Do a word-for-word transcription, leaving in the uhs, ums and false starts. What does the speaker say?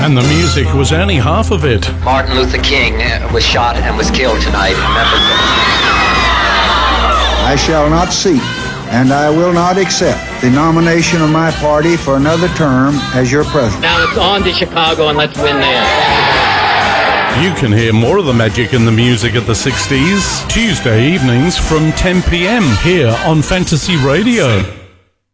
And the music was only half of it. Martin Luther King was shot and was killed tonight in Memphis. I shall not seek, and I will not accept the nomination of my party for another term as your president. Now it's on to Chicago and let's win there. You can hear more of the magic and the music of the sixties Tuesday evenings from ten p.m. here on Fantasy Radio.